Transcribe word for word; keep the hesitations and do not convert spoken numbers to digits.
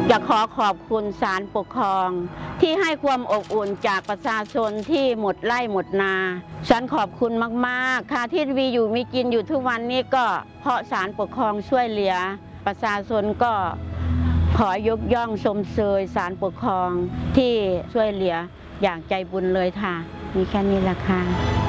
อยากขอขอบคุณศาลปกครองที่ให้ความอบอุ่นจากประชาชนที่หมดไร่หมดนาฉันขอบคุณมากๆค่ะที่มีอยู่มีกินอยู่ทุกวันนี้ก็เพราะศาลปกครองช่วยเหลือประชาชนก็ขอยกย่องชมเชยศาลปกครองที่ช่วยเหลืออย่างใจบุญเลยค่ะมีแค่นี้ละค่ะ